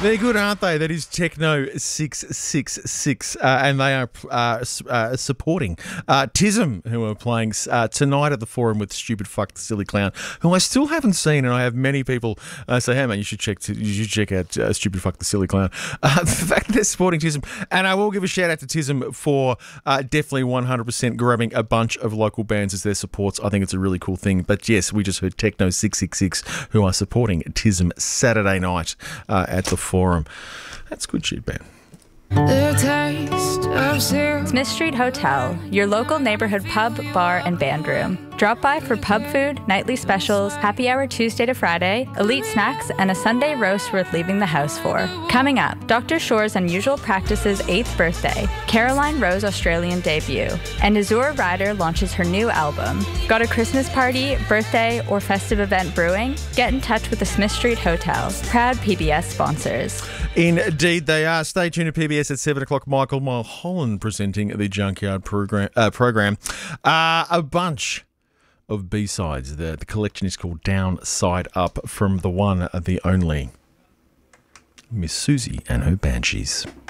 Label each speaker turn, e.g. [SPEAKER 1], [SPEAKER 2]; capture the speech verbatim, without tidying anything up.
[SPEAKER 1] They're good, aren't they? That is Techno six six six, uh, and they are uh, s- uh, supporting uh, Tism, who are playing uh, tonight at the Forum with Stupid Fuck the Silly Clown, who I still haven't seen, and I have many people uh, say, "Hey man, you should check t- you should check out uh, Stupid Fuck the Silly Clown." Uh, the fact that they're supporting Tism, and I will give a shout out to Tism for uh, definitely one hundred percent grabbing a bunch of local bands as their supports. I think it's a really cool thing. But yes, we just heard Techno six six six, who are supporting Tism Saturday night uh, at the Forum. That's good shit, man.
[SPEAKER 2] The taste of syrup.
[SPEAKER 3] Smith Street Hotel, your local neighborhood pub, bar, and band room. Drop by for pub food, nightly specials, happy hour Tuesday to Friday, elite snacks, and a Sunday roast worth leaving the house for. Coming up, Doctor Shore's Unusual Practice's eighth birthday, Caroline Rowe's Australian debut, and Azura Ryder launches her new album. Got a Christmas party, birthday, or festive event brewing? Get in touch with the Smith Street Hotel, proud P B S sponsors.
[SPEAKER 1] Indeed, they are. Stay tuned to P B S at seven o'clock. Michael Mulholland presenting the Junkyard program. Uh, program. Uh, a bunch of B-sides. The, the collection is called Down, Side Up, from the one, the only Miss Susie and her Banshees.